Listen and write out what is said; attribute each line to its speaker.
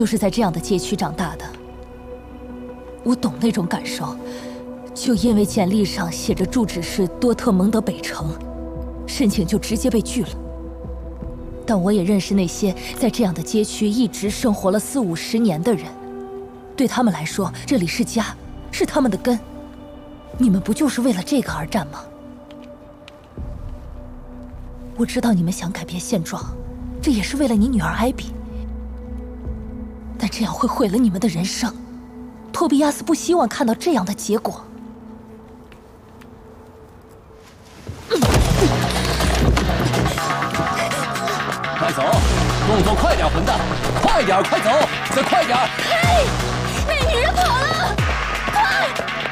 Speaker 1: 就是在这样的街区长大的，我懂那种感受。就因为简历上写着住址是多特蒙德北城，申请就直接被拒了。但我也认识那些在这样的街区一直生活了40、50年的人，对他们来说，这里是家，是他们的根。你们不就是为了这个而战吗？我知道你们想改变现状，这也是为了你女儿艾比。但这样会毁了你们的人生。托比亚斯不希望看到这样的结果。
Speaker 2: 快走，动作快点，混蛋！快点，快走，再快点！
Speaker 3: 嘿，那女人跑了，快！